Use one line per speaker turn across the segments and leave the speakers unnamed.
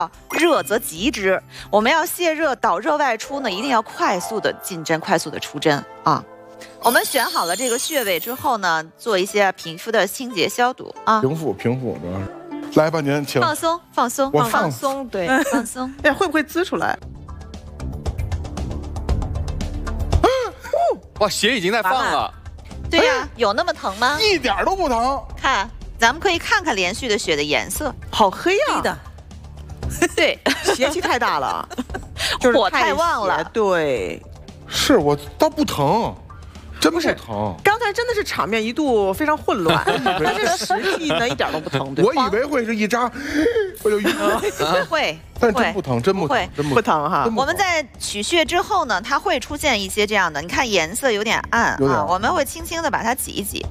热则急之，我们要泄热导热外出呢，一定要快速的进针，快速的出针啊。我们选好了这个穴位之后呢，做一些皮肤的清洁消毒啊。
平复，主要是。来吧，您请
放松，放松，
我
放松，对，放松。
哎，会不会滋出来？
哇，血已经在放了。
对呀，有那么疼吗？
一点都不疼。
看，咱们可以看看连续的血的颜色，
好黑呀！
黑的。对，
邪气太大了，
火太旺了。
对，
是我倒不疼，真不
是
疼。
刚才真的是场面一度非常混乱，但是实际呢一点都不疼。对，
我以为会是一扎，我就晕了。
会，
但真不疼，真不疼，真
不疼哈。
我们在取穴之后呢，它会出现一些这样的，你看颜色有点暗啊，我们会轻轻的把它挤一挤，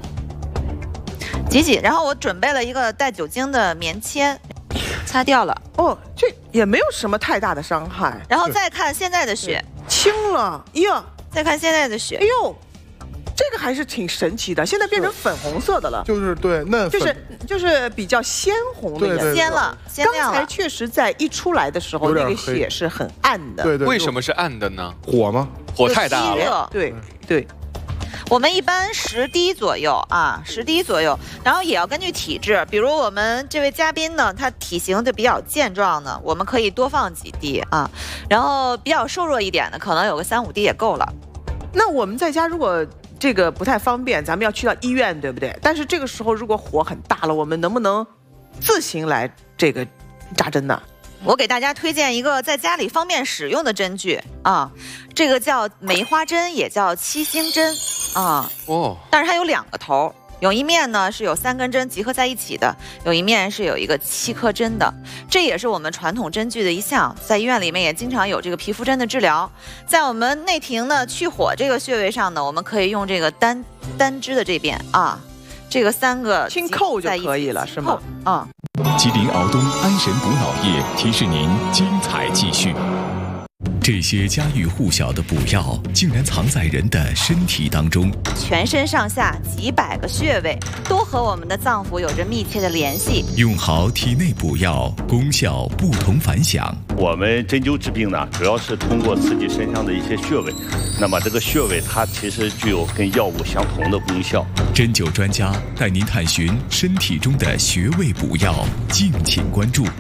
挤挤。然后我准备了一个带酒精的棉签。擦掉了
哦，这也没有什么太大的伤害。
然后再看现在的血，
轻了呀。
再看现在的血，
哎呦，这个还是挺神奇的，现在变成粉红色的了。
就是对，嫩粉，
就是比较鲜红的颜色，
鲜了，鲜亮了。
刚才确实在一出来的时候，那个血是很暗的。
对对。
为什么是暗的呢？
火吗？
火太大了。
对对。
我们一般10滴左右啊，10滴左右，然后也要根据体质，比如我们这位嘉宾呢，他体型就比较健壮呢，我们可以多放几滴啊，然后比较瘦弱一点的，可能有个3、5滴也够了。
那我们在家如果这个不太方便，咱们要去到医院，对不对？但是这个时候如果火很大了，我们能不能自行来这个扎针呢？
我给大家推荐一个在家里方便使用的针具啊，这个叫梅花针，也叫七星针啊。哦，但是它有2个头，有一面呢是有3根针集合在一起的，有一面是有一个7颗针的。这也是我们传统针具的一项，在医院里面也经常有这个皮肤针的治疗。在我们内庭呢去火这个穴位上呢，我们可以用这个单支的这边啊，这个3个
轻扣就可以了，是吗？
啊。
吉林敖东安神补脑液提示您精彩继续。这些家喻户晓的补药，竟然藏在人的身体当中。
全身上下几百个穴位，都和我们的脏腑有着密切的联系。
用好体内补药，功效不同凡响。
我们针灸治病呢，主要是通过刺激身上的一些穴位。那么这个穴位它其实具有跟药物相同的功效。
针灸专家带您探寻身体中的穴位补药，敬请关注。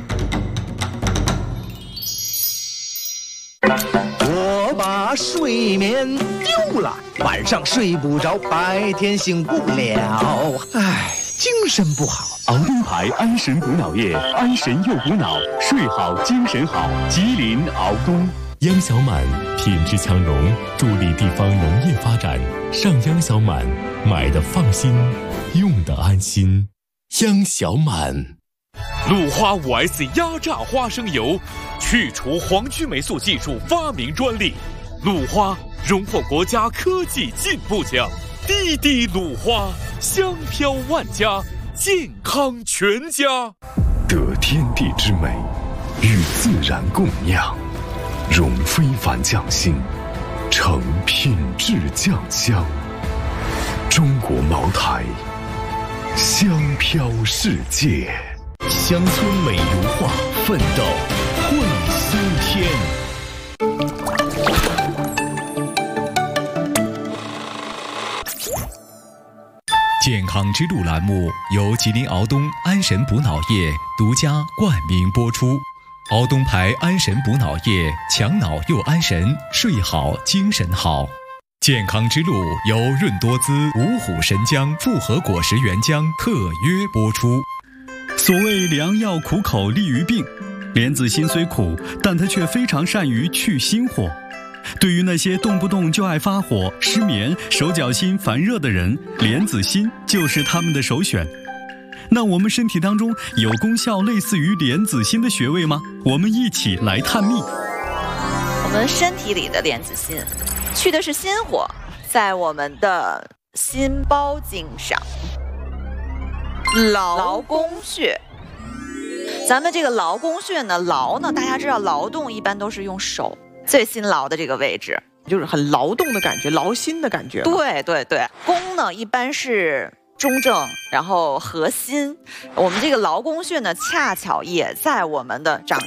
我把睡眠丢了，晚上睡不着，白天醒不了，唉，精神不好。
敖东牌安神补脑液，安神又补脑，睡好精神好。吉林敖东。央小满品质强农，助力地方农业发展。上央小满，买的放心，用的安心。央小满。
鲁花5S 压榨花生油，去除黄曲霉素技术发明专利。鲁花荣获国家科技进步奖。滴滴鲁花，香飘万家，健康全家。
得天地之美，与自然共酿，融非凡匠心，成品质酱香。中国茅台，香飘世界。
乡村美如画，奋斗会苏天。健康之路栏目由吉林敖东安神补脑液独家冠名播出。敖东牌安神补脑液，强脑又安神，睡好精神好。健康之路由润多滋、五虎神姜、复合果实原浆特约播出。
所谓良药苦口利于病，莲子心虽苦，但它却非常善于去心火。对于那些动不动就爱发火、失眠、手脚心烦热的人，莲子心就是他们的首选。那我们身体当中有功效类似于莲子心的穴位吗？我们一起来探秘。
我们身体里的莲子心，去的是心火，在我们的心包经上。劳宫穴，咱们这个劳宫穴呢，劳呢，大家知道劳动一般都是用手最辛劳的这个位置，
就是很劳动的感觉，劳心的感觉。
对对对，宫呢一般是中正，然后核心。我们这个劳宫穴呢，恰巧也在我们的掌